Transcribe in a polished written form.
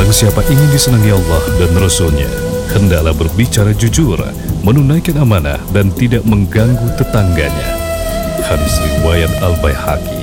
Barang siapa ingin disenangi Allah dan Rasul-Nya, hendaklah berbicara jujur, menunaikan amanah dan tidak mengganggu tetangganya. Hadis riwayat Al-Baihaqi.